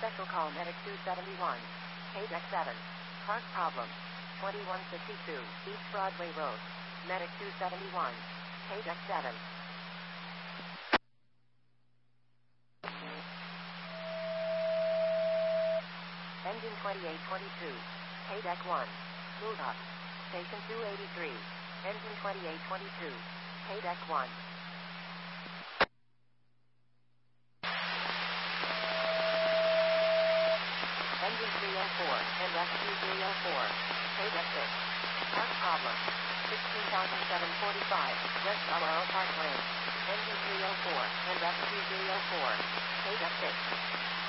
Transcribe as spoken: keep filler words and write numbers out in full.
Special call Medic two seventy-one. K-Deck seven. Park problem. twenty-one fifty-two East Broadway Road. Medic two seventy-one. K-Deck seven. Engine twenty-eight twenty-two. K-Deck one. Move up. Station two eighty-three. Engine twenty-eight twenty-two. K-Deck one. Engine three oh four and rescue three oh four. K-Deck six. Park problem. sixteen thousand seven hundred forty-five West Alaro Park Lane. Engine three oh four and rescue three oh four. K-Deck six.